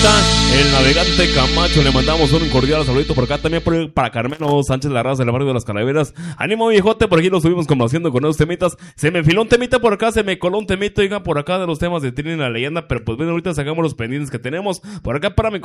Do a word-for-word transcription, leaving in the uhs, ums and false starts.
temita, el navegante Camacho, le mandamos un cordial saludito por acá también por, para Carmelo Sánchez Larraza del barrio de las Calaveras. Ánimo viejote, por aquí lo estuvimos conociendo con esos temitas. Se me filó un temita por acá, se me coló un temita, oiga, por acá de los temas de Trini la leyenda, pero pues bueno, ahorita sacamos los pendientes que tenemos. Por acá para mi